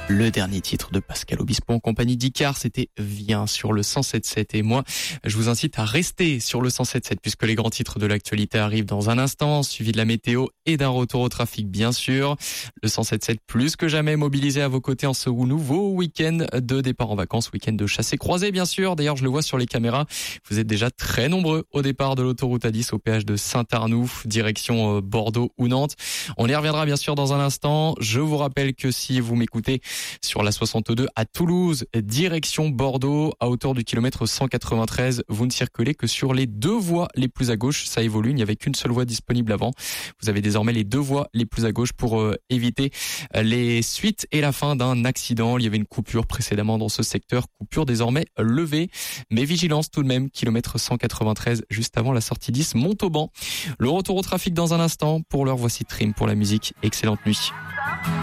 Le dernier titre de Pascal Obispo en compagnie d'Icar, c'était Viens sur le 107.7. Et moi, je vous incite à rester sur le 107.7 puisque les grands titres de l'actualité arrivent dans un instant, suivi de la météo et d'un retour au trafic, bien sûr. Le 107.7 plus que jamais mobilisé à vos côtés en ce nouveau week-end de départ en vacances, week-end de chassé croisé, bien sûr. D'ailleurs, je le vois sur les caméras. Vous êtes déjà très nombreux au départ de l'autoroute A10 au péage de Saint-Arnoux, direction Bordeaux ou Nantes. On y reviendra bien sûr dans un instant. Je vous rappelle que si vous m'écoutez sur la 62 à Toulouse, direction Bordeaux, à hauteur du kilomètre 193, vous ne circulez que sur les deux voies les plus à gauche. Ça évolue, il n'y avait qu'une seule voie disponible avant. Vous avez désormais les deux voies les plus à gauche pour éviter les suites et la fin d'un accident. Il y avait une coupure précédemment dans ce secteur, coupure désormais levée, mais vigilance tout de même, kilomètre 193 juste avant la sortie 10 Montauban. Le retour au trafic dans un instant. Pour l'heure, voici Trim pour la musique. Excellente nuit.